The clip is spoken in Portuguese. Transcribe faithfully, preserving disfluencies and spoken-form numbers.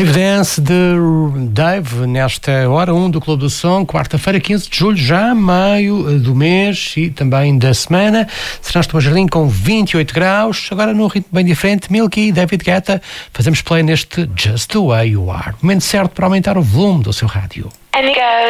Evidence de Dave, nesta hora um do Clube do Som, quarta-feira, quinze de julho, já meio do mês e também da semana. Será no Jardim com vinte e oito graus, agora num ritmo bem diferente. Milky e David Guetta, fazemos play neste Just the Way You Are. Momento certo para aumentar o volume do seu rádio. And it goes.